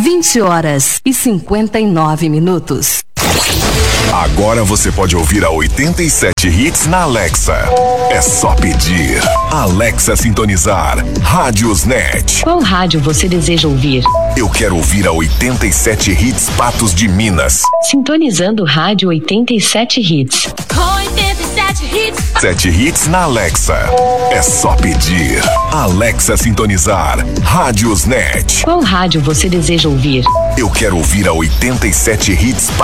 20h59. Agora você pode ouvir a 87 Hits na Alexa. É só pedir. Alexa sintonizar. Rádiosnet. Qual rádio você deseja ouvir? Eu quero ouvir a 87 Hits Patos de Minas. Sintonizando Rádio 87 Hits. 87 Hits. 7 Hits na Alexa. É só pedir. Alexa sintonizar. Rádiosnet. Qual rádio você deseja ouvir? Eu quero ouvir a 87 Hits Patos